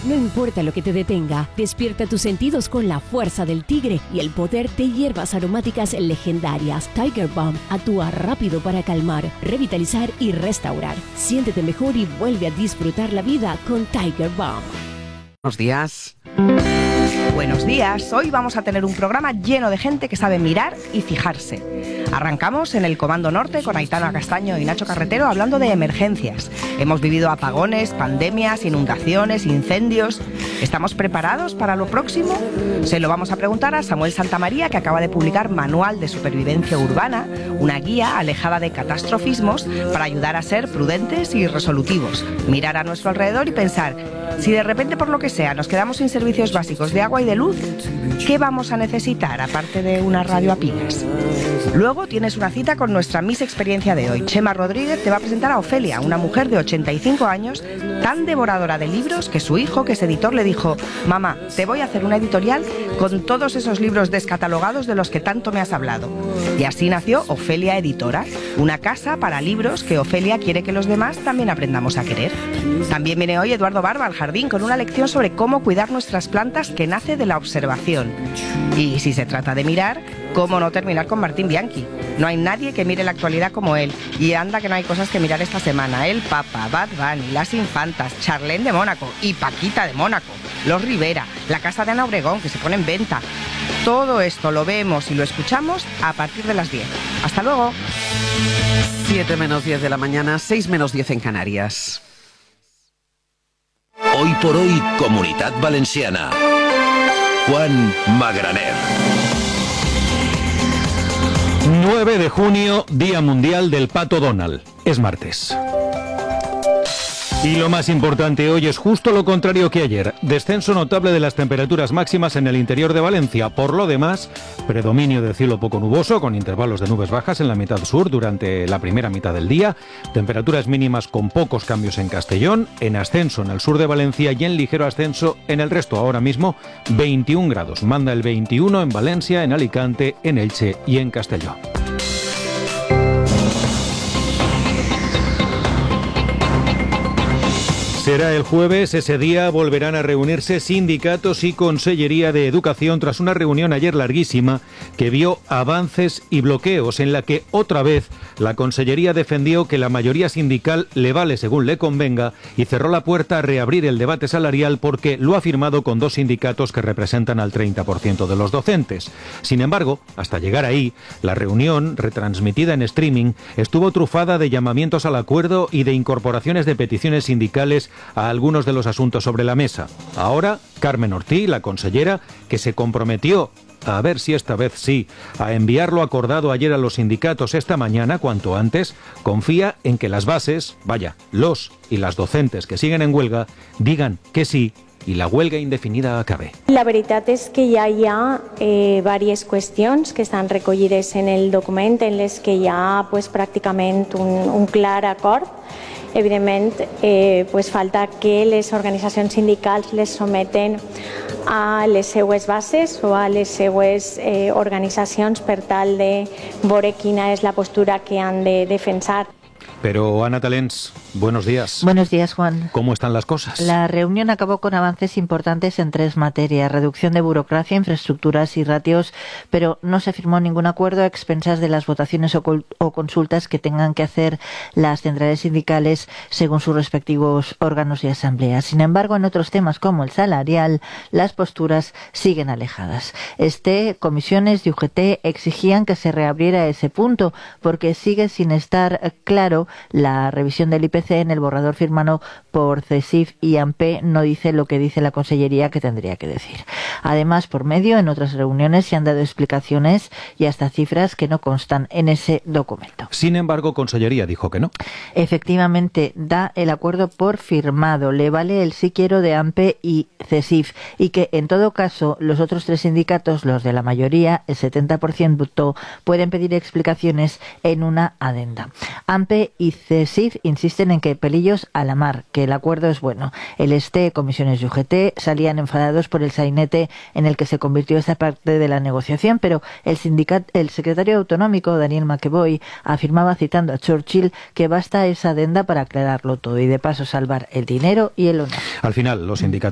No importa lo que te detenga, despierta tus sentidos con la fuerza del tigre y el poder de hierbas aromáticas legendarias. Tiger Balm actúa rápido para calmar, revitalizar y restaurar. Siéntete mejor y vuelve a disfrutar la vida con Tiger Balm. Buenos días. Buenos días. Hoy vamos a tener un programa lleno de gente que sabe mirar y fijarse. Arrancamos en el Comando Norte con Aitana Castaño y Nacho Carretero hablando de emergencias. Hemos vivido apagones, pandemias, inundaciones, incendios. ¿Estamos preparados para lo próximo? Se lo vamos a preguntar a Samuel Santamaría, que acaba de publicar Manual de Supervivencia Urbana, una guía alejada de catastrofismos para ayudar a ser prudentes y resolutivos. Mirar a nuestro alrededor y pensar, si de repente por lo que sea nos quedamos sin servicios básicos de agua y de luz, ¿qué vamos a necesitar aparte de una radio a pilas? Luego tienes una cita con nuestra Miss Experiencia de hoy. Chema Rodríguez te va a presentar a Ofelia, una mujer de 85 años, tan devoradora de libros que su hijo, que es editor, le dijo: mamá, te voy a hacer una editorial con todos esos libros descatalogados de los que tanto me has hablado. Y así nació Ofelia Editora, una casa para libros que Ofelia quiere que los demás también aprendamos a querer. También viene hoy Eduardo Barba al jardín con una lección sobre cómo cuidar nuestras plantas que nace de la observación. Y si se trata de mirar, ¿cómo no terminar con Martín Bianchi? No hay nadie que mire la actualidad como él. Y anda que no hay cosas que mirar esta semana. El Papa, Bad Bunny, las Infantas, Charlene de Mónaco y Paquita de Mónaco, los Rivera, la casa de Ana Obregón que se pone en venta. Todo esto lo vemos y lo escuchamos a partir de las 10. ¡Hasta luego! 7 menos 10 de la mañana, 6 menos 10 en Canarias. Hoy por hoy, Comunitat Valenciana. Juan Magraner. 9 de junio, Día Mundial del Pato Donald. Es martes. Y lo más importante hoy es justo lo contrario que ayer. Descenso notable de las temperaturas máximas en el interior de Valencia. Por lo demás, predominio de cielo poco nuboso con intervalos de nubes bajas en la mitad sur durante la primera mitad del día. Temperaturas mínimas con pocos cambios en Castellón, en ascenso en el sur de Valencia y en ligero ascenso en el resto. Ahora mismo 21 grados. Manda el 21 en Valencia, en Alicante, en Elche y en Castelló. Será el jueves, ese día volverán a reunirse sindicatos y Consellería de Educación tras una reunión ayer larguísima que vio avances y bloqueos en la que otra vez la Consellería defendió que la mayoría sindical le vale según le convenga y cerró la puerta a reabrir el debate salarial porque lo ha firmado con 2 sindicatos que representan al 30% de los docentes. Sin embargo, hasta llegar ahí, la reunión, retransmitida en streaming, estuvo trufada de llamamientos al acuerdo y de incorporaciones de peticiones sindicales a algunos de los asuntos sobre la mesa. Ahora, Carmen Ortí, la consellera, que se comprometió, a ver si esta vez sí, a enviar lo acordado ayer a los sindicatos esta mañana, cuanto antes, confía en que las bases, los y las docentes que siguen en huelga, digan que sí i la huelga indefinida acabe. La veritat és que ja hi ha diverses qüestions que estan recollides en el document en les que hi ha pràcticament un clar acord. Evidentment, falta que les organitzacions sindicals les someten a les seues bases o a les seues organitzacions per tal de veure quina és la postura que han de defensar. Pero Ana Talens, buenos días. Buenos días, Juan. ¿Cómo están las cosas? La reunión acabó con avances importantes en 3 materias: reducción de burocracia, infraestructuras y ratios, pero no se firmó ningún acuerdo a expensas de las votaciones o consultas que tengan que hacer las centrales sindicales según sus respectivos órganos y asambleas. Sin embargo, en otros temas como el salarial, las posturas siguen alejadas. Comisiones y UGT exigían que se reabriera ese punto porque sigue sin estar claro la revisión del IPC en el borrador firmado por CESIF y AMPE no dice lo que dice la Consellería que tendría que decir. Además, por medio, en otras reuniones se han dado explicaciones y hasta cifras que no constan en ese documento. Sin embargo, Consellería dijo que no. Efectivamente, da el acuerdo por firmado. Le vale el sí quiero de AMPE y CESIF y que, en todo caso, los otros 3 sindicatos, los de la mayoría, el 70%, pueden pedir explicaciones en una adenda. AMPE y CESIF insisten en que pelillos a la mar, que el acuerdo es bueno. El Comisiones y UGT salían enfadados por el sainete en el que se convirtió esta parte de la negociación, pero el secretario autonómico, Daniel McEvoy, afirmaba, citando a Churchill, que basta esa adenda para aclararlo todo y de paso salvar el dinero y el honor. Al final, los sindicatos